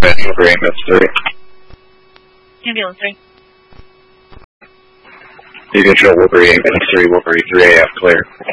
Ambulance 3. Ambulance 3. You control Wolverine, Ambulance 3, Wolverine 3AF, clear.